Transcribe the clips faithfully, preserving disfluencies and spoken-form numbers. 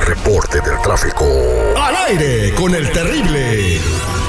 reporte del tráfico. Al aire con el terrible.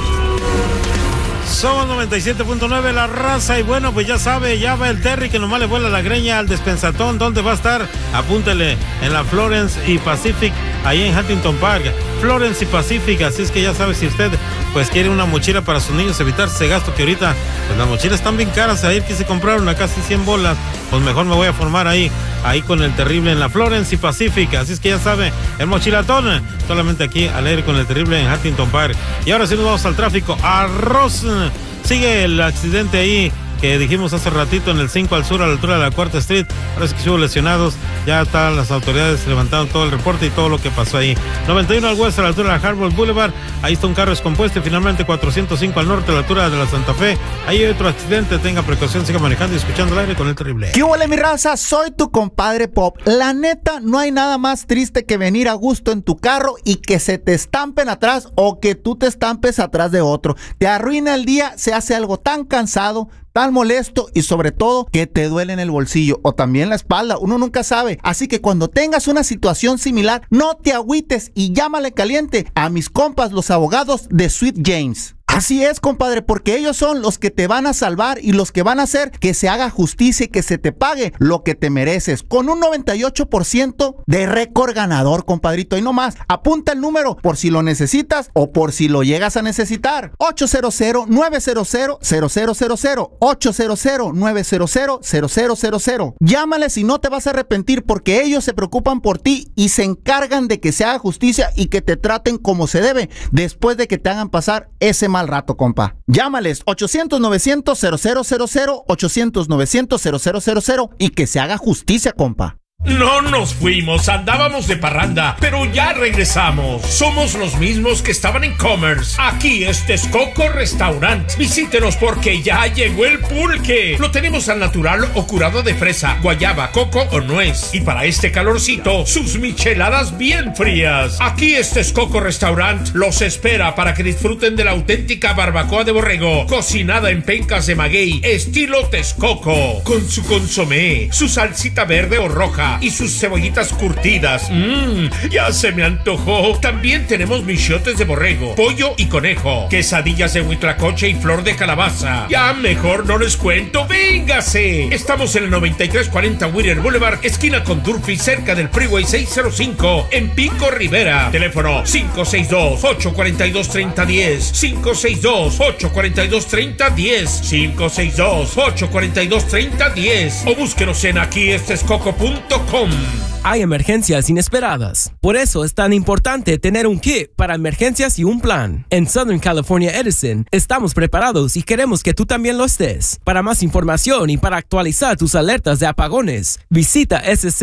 Somos noventa y siete punto nueve La Raza y bueno, pues ya sabe, ya va el Terry que nomás le vuela la greña al despensatón. ¿Dónde va a estar? Apúntele, en la Florence y Pacific, ahí en Huntington Park. Florence y Pacific, así es que ya sabe, si usted pues quiere una mochila para sus niños, evitar ese gasto que ahorita pues las mochilas están bien caras. Ayer quise comprar una casi cien bolas, pues mejor me voy a formar ahí, ahí con el terrible en la Florence y Pacific. Así es que ya sabe, el mochilatón, solamente aquí al aire con el terrible en Huntington Park. Y ahora sí nos vamos al tráfico. Arroz, sigue el accidente ahí que dijimos hace ratito en el cinco al sur, a la altura de la Cuarta Street. Ahora es que hubo lesionados. Ya están las autoridades levantando todo el reporte y todo lo que pasó ahí. noventa y uno al oeste, a la altura de la Harvard Boulevard. Ahí está un carro descompuesto. Y finalmente cuatrocientos cinco al norte, a la altura de la Santa Fe. Ahí hay otro accidente. Tenga precaución, siga manejando y escuchando el aire con el terrible. ¿Qué huele, mi raza? Soy tu compadre Pop. La neta, no hay nada más triste que venir a gusto en tu carro y que se te estampen atrás o que tú te estampes atrás de otro. Te arruina el día, se hace algo tan cansado, tan molesto y sobre todo que te duele en el bolsillo o también la espalda, uno nunca sabe. Así que cuando tengas una situación similar, no te agüites y llámale caliente a mis compas los abogados de Sweet James. Así es, compadre, porque ellos son los que te van a salvar y los que van a hacer que se haga justicia y que se te pague lo que te mereces. Con un noventa y ocho por ciento de récord ganador, compadrito. Y no más, apunta el número por si lo necesitas o por si lo llegas a necesitar. ocho cero cero, nueve cero cero, cero cero cero cero. ocho cero cero, nueve cero cero, cero cero cero cero. Llámales y no te vas a arrepentir porque ellos se preocupan por ti y se encargan de que se haga justicia y que te traten como se debe después de que te hagan pasar ese mal rato, compa. Llámales ochocientos, novecientos, cero cero cero cero, ochocientos, novecientos, cero cero cero cero y que se haga justicia, compa. No nos fuimos, andábamos de parranda, pero ya regresamos. Somos los mismos que estaban en Commerce. Aquí es Texcoco Restaurant. Visítenos porque ya llegó el pulque. Lo tenemos al natural o curado de fresa, guayaba, coco o nuez. Y para este calorcito, sus micheladas bien frías. Aquí es Texcoco Restaurant. Los espera para que disfruten de la auténtica barbacoa de borrego, cocinada en pencas de maguey, estilo Texcoco, con su consomé, su salsita verde o roja y sus cebollitas curtidas. Mmm, ya se me antojó. También tenemos michiotes de borrego, pollo y conejo, quesadillas de huitlacoche y flor de calabaza. Ya mejor no les cuento. ¡Véngase! Estamos en el noventa y tres cuarenta Whittier Boulevard, esquina con Durfee, cerca del Freeway seiscientos cinco, en Pico Rivera. Teléfono cinco seis dos, ocho cuatro dos, tres cero uno cero, cinco seis dos, ocho cuatro dos, tres cero uno cero, cinco seis dos, ocho cuatro dos, tres cero uno cero o búsquenos en aquí es texcoco punto com. Hay emergencias inesperadas. Por eso es tan importante tener un kit para emergencias y un plan. En Southern California Edison estamos preparados y queremos que tú también lo estés. Para más información y para actualizar tus alertas de apagones, visita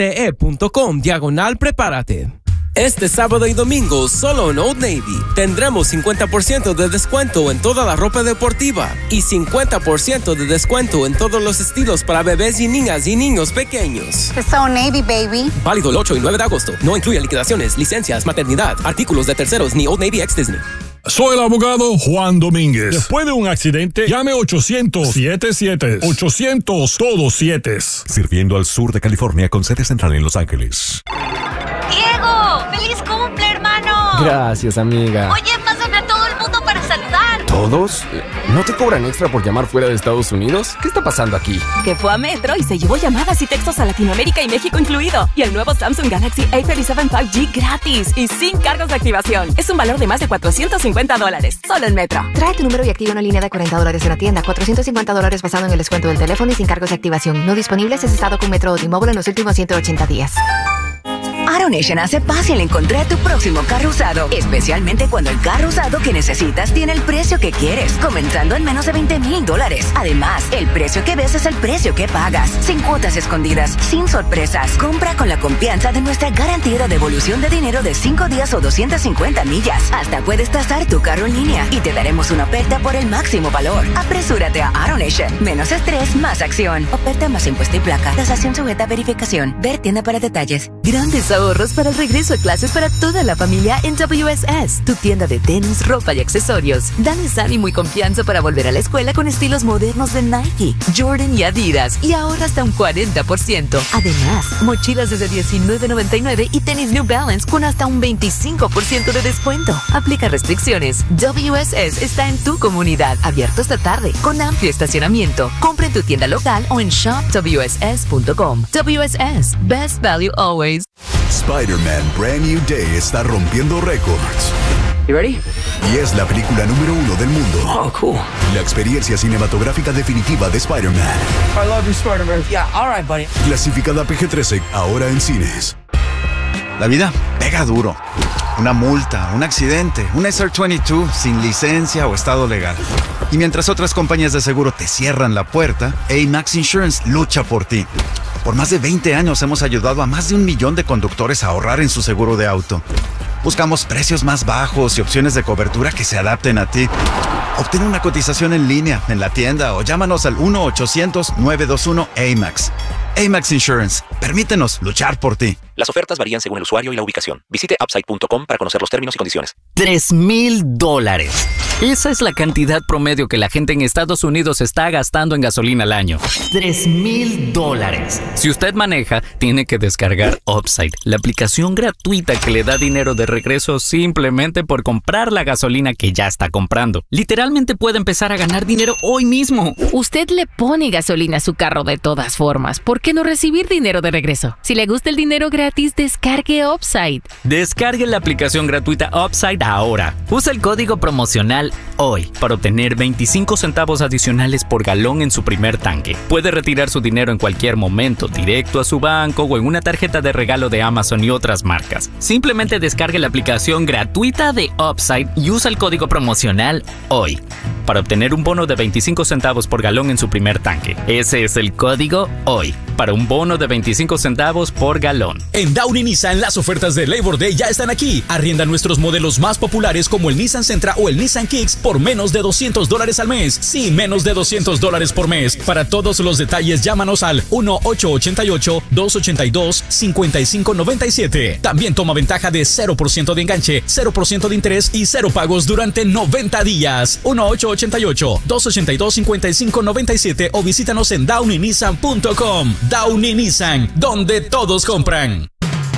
sce.com diagonal prepárate. Este sábado y domingo, solo en Old Navy, tendremos cincuenta por ciento de descuento en toda la ropa deportiva y cincuenta por ciento de descuento en todos los estilos para bebés y niñas y niños pequeños. It's Old Navy, baby. Válido el ocho y nueve de agosto. No incluye liquidaciones, licencias, maternidad, artículos de terceros ni Old Navy ex Disney. Soy el abogado Juan Domínguez. Después de un accidente, llame ochocientos, siete siete, ochocientos, todos siete. Sirviendo al sur de California con sede central en Los Ángeles. ¡Diego! ¡Feliz cumple, hermano! Gracias, amiga. Oye, pásame a todo el mundo para saludar. ¿Todos? ¿No te cobran extra por llamar fuera de Estados Unidos? ¿Qué está pasando aquí? Que fue a Metro y se llevó llamadas y textos a Latinoamérica y México incluido. Y el nuevo Samsung Galaxy A treinta y siete cinco G gratis y sin cargos de activación. Es un valor de más de cuatrocientos cincuenta dólares. Solo en Metro. Trae tu número y activa una línea de cuarenta dólares en la tienda. cuatrocientos cincuenta dólares basado en el descuento del teléfono y sin cargos de activación. No disponible si has estado con Metro o T-Mobile en los últimos ciento ochenta días. AutoNation hace fácil encontrar tu próximo carro usado, especialmente cuando el carro usado que necesitas tiene el precio que quieres, comenzando en menos de veinte mil dólares. Además, el precio que ves es el precio que pagas, sin cuotas escondidas, sin sorpresas. Compra con la confianza de nuestra garantía de devolución de dinero de cinco días o doscientas cincuenta millas. Hasta puedes tasar tu carro en línea y te daremos una oferta por el máximo valor. Apresúrate a AutoNation. Menos estrés, más acción. Oferta más impuesto y placa. Tasación sujeta a verificación. Ver tienda para detalles. Grandes ahorros ahorros para el regreso a clases para toda la familia en W S S, tu tienda de tenis, ropa y accesorios. Dales ánimo y confianza para volver a la escuela con estilos modernos de Nike, Jordan y Adidas y ahora hasta un cuarenta por ciento. Además, mochilas desde diecinueve noventa y nueve y tenis New Balance con hasta un veinticinco por ciento de descuento. Aplica restricciones. W S S está en tu comunidad, abierto esta tarde, con amplio estacionamiento. Compra en tu tienda local o en shop w s s punto com. W S S, best value always. Spider-Man Brand New Day está rompiendo récords. You ready? Y es la película número uno del mundo. Oh, cool. La experiencia cinematográfica definitiva de Spider-Man. I love you, Spider-Man. Yeah, all right, buddy. Clasificada P G trece, ahora en cines. La vida pega duro. Una multa, un accidente, un S R veintidós sin licencia o estado legal. Y mientras otras compañías de seguro te cierran la puerta, A-Max Insurance lucha por ti. Por más de veinte años hemos ayudado a más de un millón de conductores a ahorrar en su seguro de auto. Buscamos precios más bajos y opciones de cobertura que se adapten a ti. Obtén una cotización en línea, en la tienda o llámanos al uno ochocientos, nueve dos uno, A M A X. A-Max Insurance. Permítenos luchar por ti. Las ofertas varían según el usuario y la ubicación. Visite upside punto com para conocer los términos y condiciones. Tres mil dólares. Esa es la cantidad promedio que la gente en Estados Unidos está gastando en gasolina al año. Tres mil dólares. Si usted maneja, tiene que descargar Upside, la aplicación gratuita que le da dinero de regreso simplemente por comprar la gasolina que ya está comprando. Literalmente puede empezar a ganar dinero hoy mismo. Usted le pone gasolina a su carro de todas formas. ¿Por qué no recibir dinero de regreso? Si le gusta el dinero gratis, descargue Upside. Descargue la aplicación gratuita Upside ahora. Usa el código promocional hoy para obtener veinticinco centavos adicionales por galón en su primer tanque. Puede retirar su dinero en cualquier momento, directo a su banco o en una tarjeta de regalo de Amazon y otras marcas. Simplemente descargue la aplicación gratuita de Upside y usa el código promocional hoy para obtener un bono de veinticinco centavos por galón en su primer tanque. Ese es el código hoy para un bono de veinticinco centavos por galón. En Downey Nissan, las ofertas de Labor Day ya están aquí. Arrienda nuestros modelos más populares como el Nissan Sentra o el Nissan Kicks por menos de doscientos dólares al mes. Sí, menos de doscientos dólares por mes. Para todos los detalles, llámanos al uno ocho ocho ocho, dos ocho dos, cinco cinco nueve siete. También toma ventaja de cero por ciento de enganche, cero por ciento de interés y cero pagos durante noventa días. uno ocho ocho ocho, dos ocho dos, cinco cinco nueve siete o visítanos en downey nissan punto com. Downey Nissan, donde todos compran.